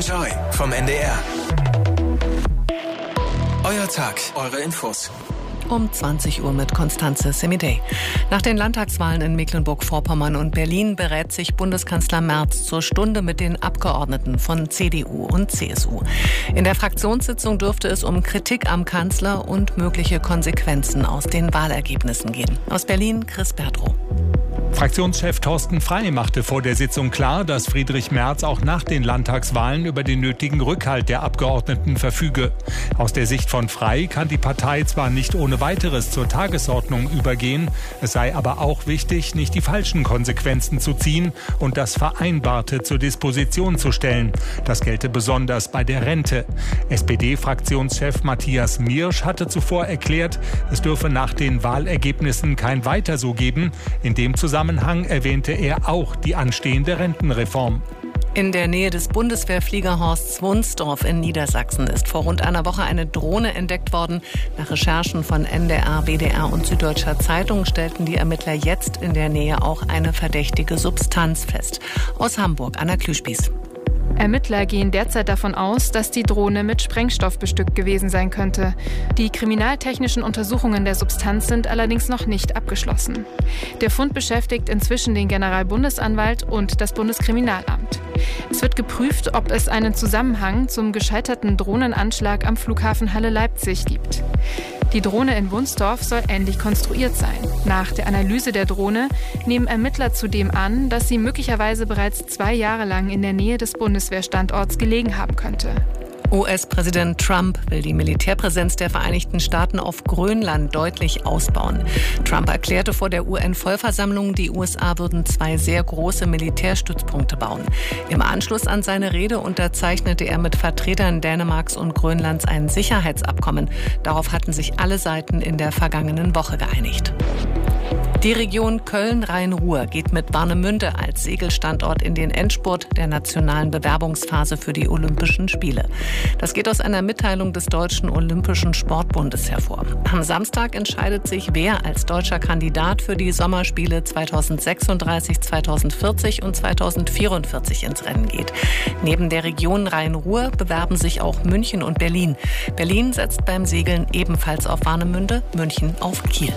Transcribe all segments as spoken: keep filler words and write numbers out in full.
Enjoy vom N D R. Euer Tag, eure Infos. Um zwanzig Uhr mit Constanze Semidey. Nach den Landtagswahlen in Mecklenburg-Vorpommern und Berlin berät sich Bundeskanzler Merz zur Stunde mit den Abgeordneten von C D U und C S U. In der Fraktionssitzung dürfte es um Kritik am Kanzler und mögliche Konsequenzen aus den Wahlergebnissen gehen. Aus Berlin, Chris Bertrow. Fraktionschef Thorsten Frey machte vor der Sitzung klar, dass Friedrich Merz auch nach den Landtagswahlen über den nötigen Rückhalt der Abgeordneten verfüge. Aus der Sicht von Frey kann die Partei zwar nicht ohne weiteres zur Tagesordnung übergehen, es sei aber auch wichtig, nicht die falschen Konsequenzen zu ziehen und das Vereinbarte zur Disposition zu stellen. Das gelte besonders bei der Rente. S P D-Fraktionschef Matthias Miersch hatte zuvor erklärt, es dürfe nach den Wahlergebnissen kein Weiter so geben. In dem Zusammenhang erwähnte er auch die anstehende Rentenreform. In der Nähe des Bundeswehrfliegerhorsts Wunsdorf in Niedersachsen ist vor rund einer Woche eine Drohne entdeckt worden. Nach Recherchen von N D R, W D R und Süddeutscher Zeitung stellten die Ermittler jetzt in der Nähe auch eine verdächtige Substanz fest. Aus Hamburg, Anna Klüspieß. Ermittler gehen derzeit davon aus, dass die Drohne mit Sprengstoff bestückt gewesen sein könnte. Die kriminaltechnischen Untersuchungen der Substanz sind allerdings noch nicht abgeschlossen. Der Fund beschäftigt inzwischen den Generalbundesanwalt und das Bundeskriminalamt. Es wird geprüft, ob es einen Zusammenhang zum gescheiterten Drohnenanschlag am Flughafen Halle-Leipzig gibt. Die Drohne in Wunsdorf soll ähnlich konstruiert sein. Nach der Analyse der Drohne nehmen Ermittler zudem an, dass sie möglicherweise bereits zwei Jahre lang in der Nähe des Bundeswehrstandorts gelegen haben könnte. U S-Präsident Trump will die Militärpräsenz der Vereinigten Staaten auf Grönland deutlich ausbauen. Trump erklärte vor der U N-Vollversammlung, die U S A würden zwei sehr große Militärstützpunkte bauen. Im Anschluss an seine Rede unterzeichnete er mit Vertretern Dänemarks und Grönlands ein Sicherheitsabkommen. Darauf hatten sich alle Seiten in der vergangenen Woche geeinigt. Die Region Köln-Rhein-Ruhr geht mit Warnemünde als Segelstandort in den Endspurt der nationalen Bewerbungsphase für die Olympischen Spiele. Das geht aus einer Mitteilung des Deutschen Olympischen Sportbundes hervor. Am Samstag entscheidet sich, wer als deutscher Kandidat für die Sommerspiele zweitausendsechsunddreißig, zweitausendvierzig und zweitausendvierundvierzig ins Rennen geht. Neben der Region Rhein-Ruhr bewerben sich auch München und Berlin. Berlin setzt beim Segeln ebenfalls auf Warnemünde, München auf Kiel.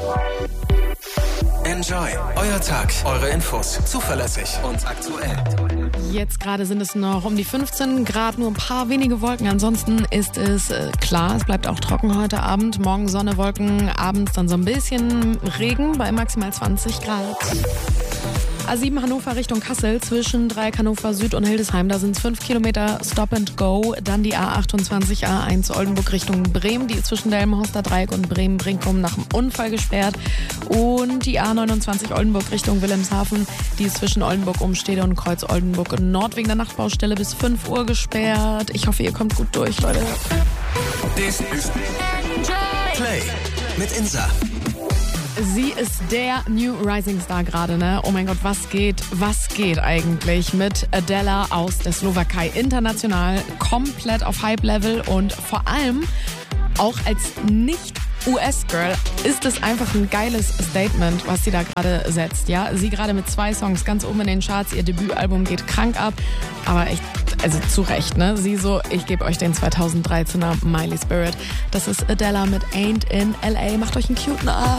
Enjoy, euer Tag, eure Infos, zuverlässig und aktuell. Jetzt gerade sind es noch um die fünfzehn Grad, nur ein paar wenige Wolken. Ansonsten ist es äh, klar, es bleibt auch trocken heute Abend. Morgen Sonne, Wolken, abends dann so ein bisschen Regen bei maximal zwanzig Grad. A sieben Hannover Richtung Kassel, zwischen Dreieck Hannover Süd und Hildesheim, da sind es fünf Kilometer Stop and Go. Dann die A achtundzwanzig A eins Oldenburg Richtung Bremen, die ist zwischen Delmenhorster Dreieck und Bremen-Brinkum nach dem Unfall gesperrt. Und die A neunundzwanzig Oldenburg Richtung Wilhelmshaven, die ist zwischen Oldenburg Umstede und Kreuz Oldenburg Nord wegen der Nachtbaustelle bis fünf Uhr gesperrt. Ich hoffe, ihr kommt gut durch, Leute. This is Play mit Insa. Sie ist der New Rising Star gerade, ne? Oh mein Gott, was geht, was geht eigentlich mit Adela aus der Slowakei? International, komplett auf Hype-Level und vor allem auch als Nicht-U S-Girl ist es einfach ein geiles Statement, was sie da gerade setzt, ja? Sie gerade mit zwei Songs ganz oben in den Charts, ihr Debütalbum geht krank ab, aber echt, also zu Recht, ne? Sie so, ich gebe euch den zweitausenddreizehner Miley Spirit. Das ist Adela mit Ain't in L A. Macht euch einen cuten Abend.